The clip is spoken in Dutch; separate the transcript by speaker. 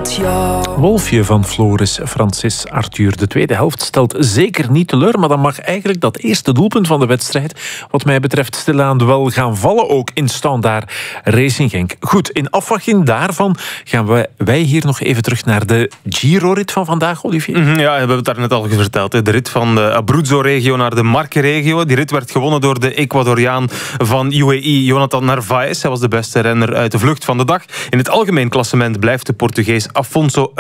Speaker 1: met jou.
Speaker 2: Wolfje van Floris Francis Arthur. De tweede helft stelt zeker niet teleur, maar dan mag eigenlijk dat eerste doelpunt van de wedstrijd wat mij betreft stilaan wel gaan vallen, ook in Standaard Racing Genk. Goed, in afwachting daarvan gaan wij hier nog even terug naar de Giro-rit van vandaag, Olivier.
Speaker 3: Ja, we hebben het daar net al verteld. De rit van de Abruzzo-regio naar de Marche-regio. Die rit werd gewonnen door de Ecuadoriaan van UAE, Jonathan Narvaez. Hij was de beste renner uit de vlucht van de dag. In het algemeen klassement blijft de Portugees Afonso